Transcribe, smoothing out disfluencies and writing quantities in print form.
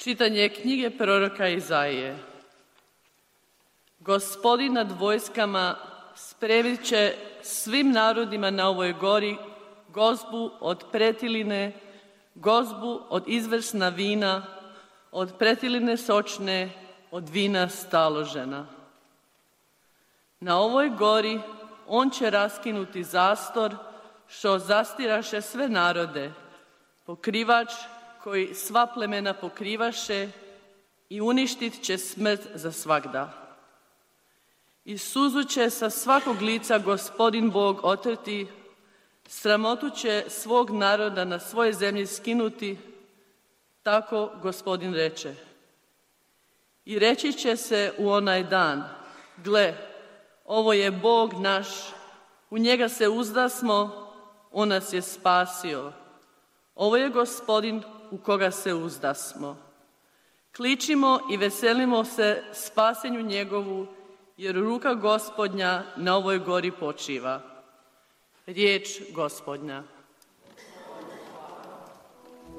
Čitanje knjige proroka Izaije. Gospodin nad vojskama spremit će svim narodima na ovoj gori gozbu od pretiline, gozbu od izvrsna vina, od pretiline sočne, od vina staložena. Na ovoj gori on će raskinuti zastor, što zastiraše sve narode, pokrivač koji sva plemena pokrivaše, i uništit će smrt za svagda. I suzu će sa svakog lica Gospodin Bog otrti, sramotu će svog naroda na svojoj zemlji skinuti, tako Gospodin reče. I reći će se u onaj dan: gle, ovo je Bog naš, u njega se uzdasmo, on nas je spasio. Ovo je Gospodin u koga se uzdasmo. Kličimo i veselimo se spasenju njegovu, jer ruka Gospodnja na ovoj gori počiva. Riječ Gospodnja.